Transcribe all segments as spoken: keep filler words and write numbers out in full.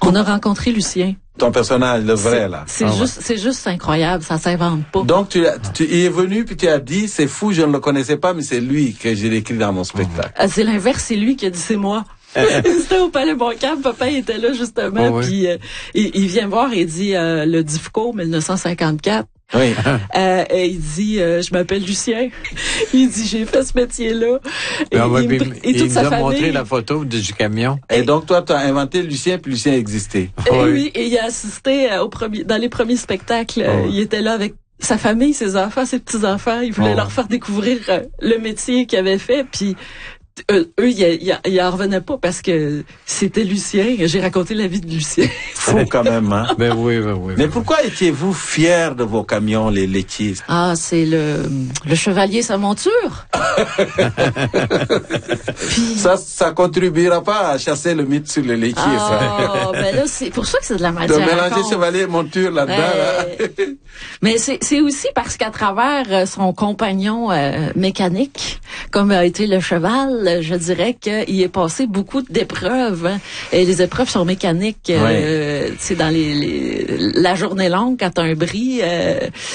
On a rencontré Lucien. Ton personnage, le vrai, là. C'est ah, juste, ouais. c'est juste incroyable, ça s'invente pas. Donc, tu, tu il est venu, puis tu as dit, c'est fou, je ne le connaissais pas, mais c'est lui que j'ai écrit dans mon spectacle. Ah, c'est l'inverse, c'est lui qui a dit, c'est moi. C'était au Palais Montcalm, papa était là, justement, oh, oui. puis euh, il, il vient me voir et il dit, euh, le DIFCO, dix-neuf cent cinquante-quatre. Oui. Euh, et il dit, euh, je m'appelle Lucien. Il dit, j'ai fait ce métier-là. Et, ben, ouais, il, me, et il toute nous sa a famille. montré la photo du camion. Et donc, toi, tu as inventé Lucien, puis Lucien existait. Et oui. oui, et il a assisté au premier, dans les premiers spectacles. Oh. Il était là avec sa famille, ses enfants, ses petits-enfants. Il voulait oh. leur faire découvrir euh, le métier qu'il avait fait. Puis eux, eux ils ils en revenaient pas parce que c'était Lucien. J'ai raconté la vie de Lucien. Fou quand même, hein? Ben oui, ben oui. Mais ben pourquoi oui. étiez-vous fiers de vos camions, les laitiers? Ah, c'est le, le chevalier sa monture. Puis... Ça, ça contribuera pas à chasser le mythe sur les laitiers, ah, ça. Ben là, c'est pour ça que c'est de la matière. De mélanger chevalier et monture là-dedans, euh, là. Mais c'est, c'est aussi parce qu'à travers son compagnon euh, mécanique, comme a été le cheval, je dirais qu'il est passé beaucoup d'épreuves. Hein. Et les épreuves sont mécaniques. Euh, oui. C'est dans les, les la journée longue quand t'as un bris. Euh,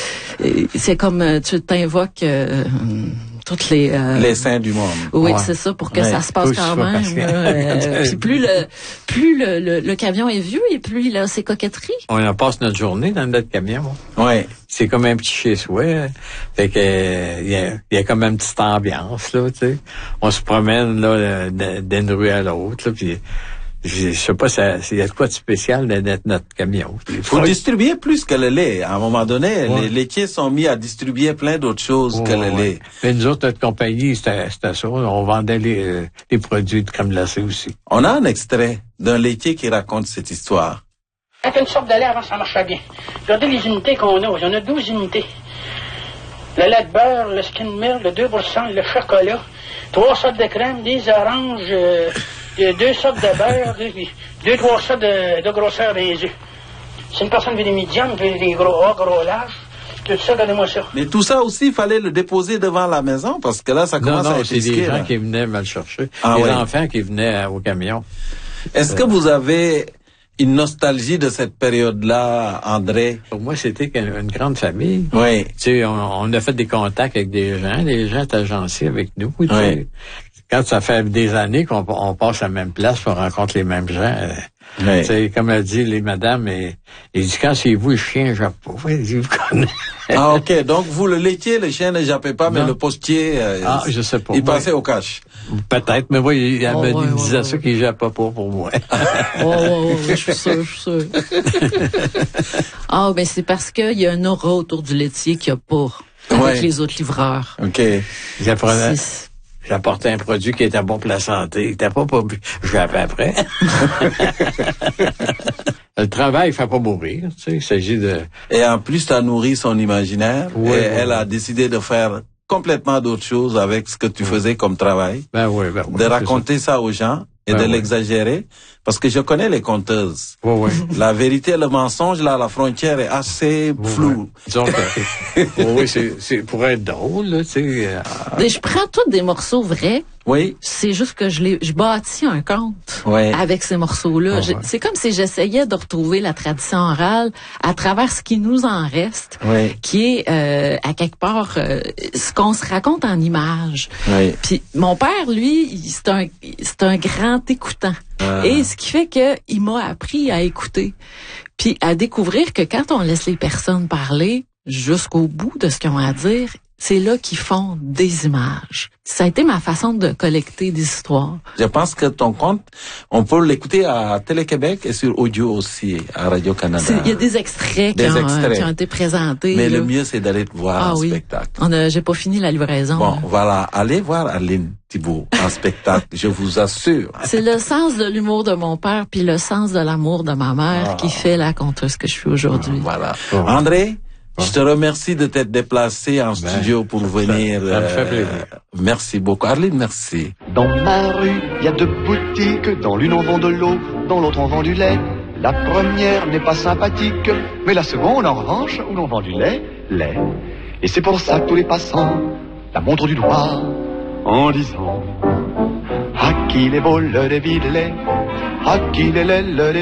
c'est comme tu t'invoques euh, toutes les euh, les saints du monde. Oui, ouais. c'est ça pour que ouais. ça se passe Tout quand même. Euh, puis plus le plus le, le, le camion est vieux et plus il a ses coquetteries. On en passe notre journée dans notre camion. Ouais. C'est comme un petit chez-soi. Hein. Fait que il y a, y a comme une petite ambiance là, tu sais. On se promène là d'une rue à l'autre, là, puis je sais pas, il y a de quoi de spécial d'être notre camion. Il faut distribuer plus que le lait. À un moment donné, ouais. les laitiers sont mis à distribuer plein d'autres choses ouais, que le lait. Mais nous autres, notre compagnie, c'était, c'était ça. On vendait les, les produits de crème glacée aussi. On a un extrait d'un laitier qui raconte cette histoire. Quand une sorte de lait, avant, ça marchait bien. Regardez les unités qu'on a. Il y en a douze unités. Le lait de beurre, le skin milk, le deux pour cent, le chocolat, trois sortes de crème, des oranges... Euh, Il y a deux sortes de beurre, deux, deux trois sortes de, de grosseur des œufs. C'est une personne qui veut des médiums, puis des gros hauts, gros larges. Tout ça, regardez-moi ça. Mais tout ça aussi, il fallait le déposer devant la maison, parce que là, ça commence non, non, à être c'est des risqué, gens là. qui venaient me le chercher. Ah, des ouais. enfants qui venaient au camion. Est-ce euh... que vous avez une nostalgie de cette période-là, André? Pour moi, c'était une grande famille. Oui. Tu sais, on, on a fait des contacts avec des gens. Les gens étaient gentils avec nous. Tu sais. Oui. Quand ça fait des années qu'on on passe à la même place, on rencontre les mêmes gens. Euh, oui. Tu sais, comme elle dit, les madames, et, il dit, quand c'est vous, le chien, je jappe pas. Il dit, vous connaissez. Ah, ok. Donc, vous, le laitier, le chien ne jappait pas, non. mais le postier, euh, ah, je sais pas. il moi, passait au cash. Peut-être, mais moi, il, elle oh, me ouais, disait ouais, ça ouais. qu'il jappe pas pour, pour moi. oh, oh, oh, je suis sûr, je suis sûr. Ah, ben c'est parce qu'il y a un aura autour du laitier qu'il n'y a pas avec ouais. les autres livreurs. OK. J'apprenais. J'apportais un produit qui était bon pour la santé. Il était pas pour... Je l'avais après. Le travail, il fait pas mourir. Tu sais, il s'agit de... Et en plus, tu as nourri son imaginaire. Oui, et oui, elle oui. a décidé de faire complètement d'autres choses avec ce que tu faisais comme travail. Ben oui, ben oui. De raconter ça. ça aux gens et ben de oui. l'exagérer. Parce que je connais les conteuses. Oui, oui. La vérité et le mensonge, là, la frontière est assez oui, floue. Oui. Disons que, oui, oui, c'est, c'est pour être drôle, là, tu sais. Euh... Mais je prends tous des morceaux vrais. Oui. C'est juste que je les, je bâtis un conte oui. avec ces morceaux-là. Oh, je, ouais. C'est comme si j'essayais de retrouver la tradition orale à travers ce qui nous en reste, oui. qui est euh, à quelque part euh, ce qu'on se raconte en images. Oui. Puis mon père, lui, c'est un, c'est un grand écoutant. Ah. Et ce qui fait que il m'a appris à écouter, puis à découvrir que quand on laisse les personnes parler jusqu'au bout de ce qu'ils ont à dire, c'est là qu'ils font des images. Ça a été ma façon de collecter des histoires. Je pense que ton conte, on peut l'écouter à Télé-Québec et sur audio aussi, à Radio-Canada. Il y a des extraits, des qui, ont, extraits. qui ont été présentés. Mais là. le mieux, c'est d'aller voir ah, un oui. spectacle. On a, j'ai pas fini la livraison. Bon, là. voilà. Allez voir Arline Thibault en spectacle, je vous assure. C'est le sens de l'humour de mon père puis le sens de l'amour de ma mère ah. qui fait la conteuse que je suis aujourd'hui. Voilà. Oh. André, oh. je te remercie de t'être déplacé en ben, studio pour venir. Ça, ça me fait plaisir. Euh, merci beaucoup. Arline, merci. Dans ma rue, il y a deux boutiques. Dans l'une, on vend de l'eau, dans l'autre, on vend du lait. La première n'est pas sympathique, mais la seconde, en revanche, où l'on vend du lait, lait. Et c'est pour ça que tous les passants la montrent du doigt en disant: à qui les beaux le débit de lait, à qui les laits le